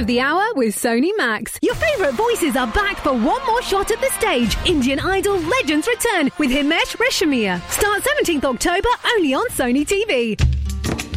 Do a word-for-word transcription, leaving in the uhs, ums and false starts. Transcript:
the hour with Sony Max. Your favourite voices are back for one more shot at the stage. Indian Idol Legends return with Himesh Reshammiya. Start seventeenth October only on Sony T V.